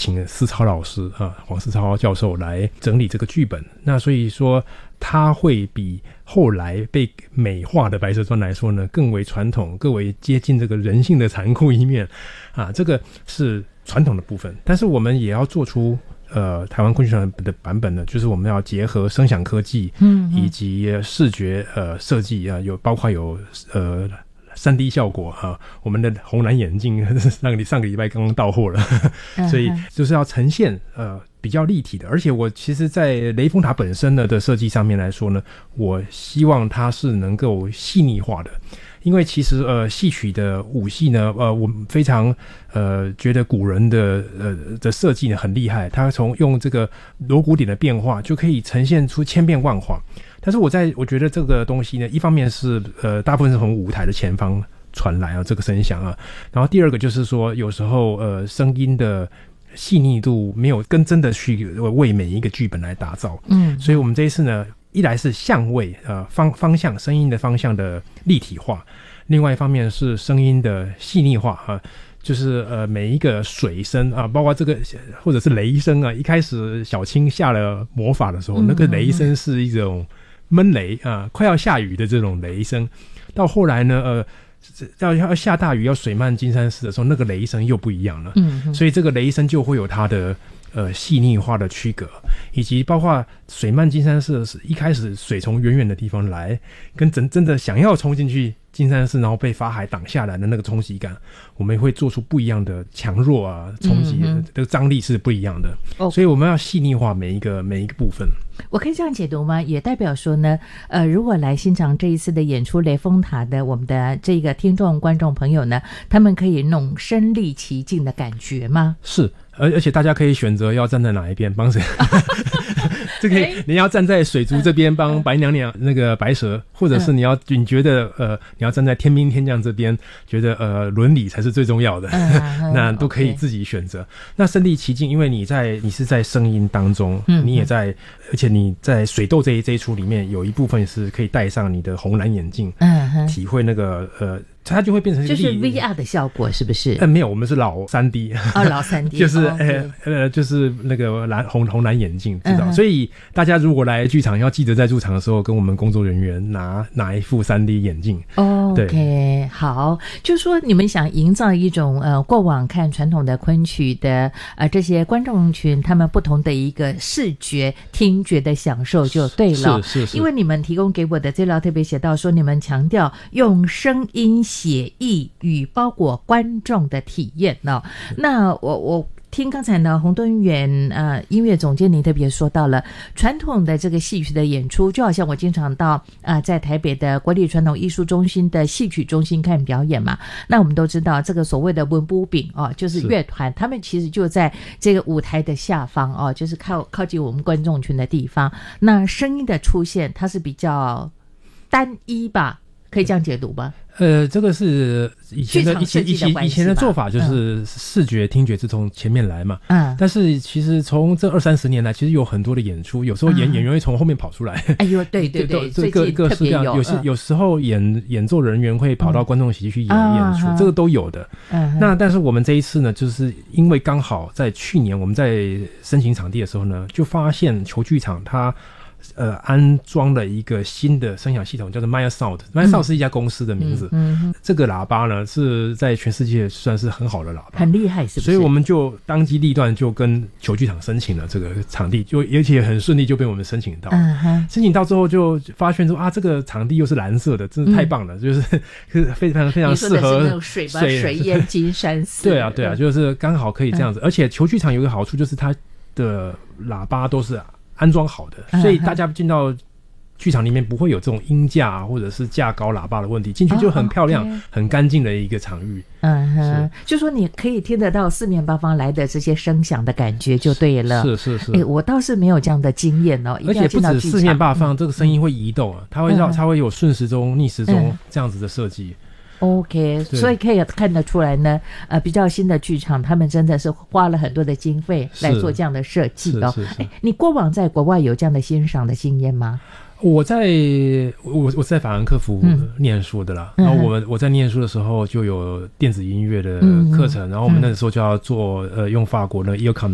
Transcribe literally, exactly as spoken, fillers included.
请思超老师啊，黄思超教授来整理这个剧本。那所以说他会比后来被美化的白蛇传来说呢，更为传统，更为接近这个人性的残酷一面啊，这个是传统的部分。但是我们也要做出呃台湾昆剧团的版本呢，就是我们要结合声响科技，嗯，以及视觉呃设计啊，有包括有呃三 D 效果啊，我们的红蓝眼镜上个上个礼拜刚刚到货了，所以就是要呈现呃比较立体的。而且我其实在雷峰塔本身呢的设计上面来说呢，我希望它是能够细腻化的。因为其实呃戏曲的武戏呢，呃我们非常呃觉得古人的呃的设计呢很厉害，他从用这个锣鼓点的变化就可以呈现出千变万化。但是我在我觉得这个东西呢，一方面是呃大部分是从舞台的前方传来啊这个声响啊，然后第二个就是说有时候呃声音的细腻度没有跟真的去为每一个剧本来打造，嗯，所以我们这一次呢，一来是相位呃方方向声音的方向的立体化，另外一方面是声音的细腻化啊。就是呃每一个水声啊，包括这个或者是雷声啊，一开始小青下了魔法的时候，那个雷声是一种闷雷啊，快要下雨的这种雷声。到后来呢，呃，要要下大雨要水漫金山寺的时候，那个雷声又不一样了。嗯，所以这个雷声就会有它的呃细腻化的区隔，以及包括水漫金山寺一开始水从远远的地方来，跟真真的想要冲进去金山寺，然后被法海挡下来的那个冲击感，我们会做出不一样的强弱啊，冲击的这个张力是不一样的。嗯、所以我们要细腻化每一个每一个部分。 我可以这样解读吗？也代表说呢，呃，如果来欣赏这一次的演出雷峰塔的我们的这个听众观众朋友呢，他们可以那种身临其境的感觉吗？ 是，而而且大家可以选择要站在哪一边帮谁。这可以，你要站在水族这边帮白娘娘那个白蛇，或者是你要你觉得呃你要站在天兵天将这边，觉得呃伦理才是最重要的，那都可以自己选择。那身临其境，因为你在你是在声音当中，你也在，而且你在水斗这一这一出里面有一部分是可以戴上你的红蓝眼镜，体会那个呃。它就会变成一个就是 V R 的效果，是不是？ 呃，没有，我们是老 三 D 哦，老 三 D 就是、 哦、 呃呃，就是那个蓝红红蓝眼镜，知道、嗯。所以大家如果来剧场，要记得在入场的时候跟我们工作人员拿拿一副 三 D 眼镜。 哦 OK， 好，就是说你们想营造一种呃过往看传统的昆曲的呃这些观众群他们不同的一个视觉听觉的享受就对了。 是是是。 因为你们提供给我的资料特别写到说，你们强调用声音写意与包裹观众的体验呢、哦。那我我听刚才呢洪敦远呃音乐总监您特别说到了传统的这个戏曲的演出，就好像我经常到呃在台北的国立传统艺术中心的戏曲中心看表演嘛。那我们都知道这个所谓的文武饼哦，就是乐团，他们其实就在这个舞台的下方哦，就是靠靠近我们观众群的地方。那声音的出现，它是比较单一吧？可以这样解读吧？ 呃，这个是以前的以前以前以前的做法，就是视觉、嗯、听觉是从前面来嘛。嗯。但是其实从这二三十年来，其实有很多的演出，有时候演、嗯、演员会从后面跑出来。 哎呦，对对对， 这各各式各样，有时、嗯、有时候演演奏人员会跑到观众席去演、嗯、演出、嗯，这个都有的。嗯。那但是我们这一次呢，就是因为刚好在去年我们在申请场地的时候呢，就发现球剧场它。呃，安装了一个新的声响系统，叫做 Maya Sound。Maya Sound 是一家公司的名字。嗯嗯、这个喇叭呢，是在全世界算是很好的喇叭， 很厉害，是不是？ 所以我们就当机立断，就跟球剧场申请了这个场地，就而且很顺利就被我们申请到。嗯、申请到之后，就发现说啊，这个场地又是蓝色的，真是太棒了，嗯、就是非常非常适合。 你说的是那种水吧，水淹金山寺。 对啊，对啊，就是刚好可以这样子。嗯、而且球剧场有一个好处，就是它的喇叭都是安装好的，所以大家进到剧场里面不会有这种音架、啊、或者是架高喇叭的问题，进去就很漂亮、oh, okay. 很干净的一个场域。 嗯哼，就说你可以听得到四面八方来的这些声响的感觉就对了。 是是是。 欸、我倒是没有这样的经验哦。 而且不止四面八方，嗯、这个声音会移动啊，它会让、嗯、它会有顺时钟、逆时钟、嗯、这样子的设计。 OK， 所以可以看得出来呢，呃，比较新的剧场，他们真的是花了很多的经费来做这样的设计哦。是是是。欸、你过往在国外有这样的欣赏的经验吗？ 我在我我在法兰克福念书的啦，嗯、然后我们我在念书的时候就有电子音乐的课程，嗯、然后我们那个时候就要做呃用法国的 Earcom